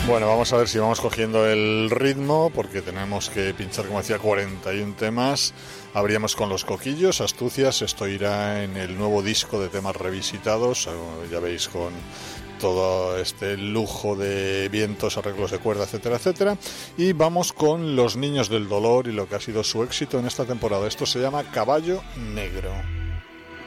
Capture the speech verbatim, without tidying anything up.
Bueno, vamos a ver si vamos cogiendo el ritmo, porque tenemos que pinchar, como decía, cuarenta y uno temas. Abríamos con Los Coquillos, Astucias. Esto irá en el nuevo disco de temas revisitados, ya veis, con todo este lujo de vientos, arreglos de cuerda, etcétera, etcétera. Y vamos con Los Niños del Dolor y lo que ha sido su éxito en esta temporada. Esto se llama Caballo Negro.